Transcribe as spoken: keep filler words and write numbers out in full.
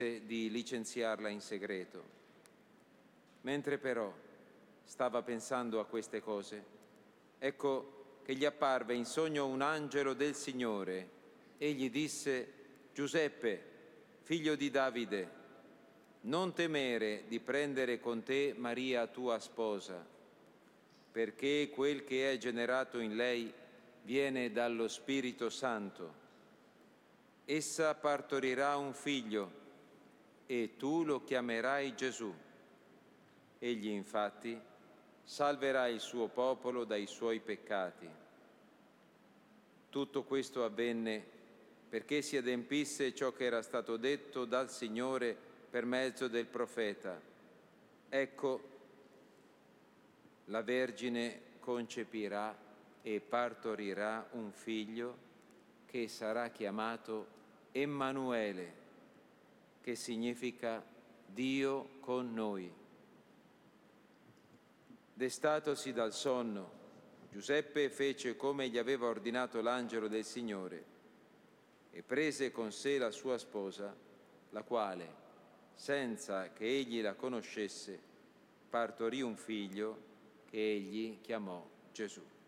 di licenziarla in segreto. Mentre però stava pensando a queste cose, ecco che gli apparve in sogno un angelo del Signore e gli disse: Giuseppe, figlio di Davide, non temere di prendere con te Maria tua sposa, perché quel che è generato in lei viene dallo Spirito Santo. Essa partorirà un figlio e tu lo chiamerai Gesù. Egli infatti salverà il suo popolo dai suoi peccati. Tutto questo avvenne perché si adempisse ciò che era stato detto dal Signore per mezzo del profeta. Ecco, la Vergine concepirà e partorirà un figlio che sarà chiamato Emmanuele, che significa Dio con noi. Destatosi dal sonno, Giuseppe fece come gli aveva ordinato l'angelo del Signore e prese con sé la sua sposa, la quale, senza che egli la conoscesse, partorì un figlio che egli chiamò Gesù.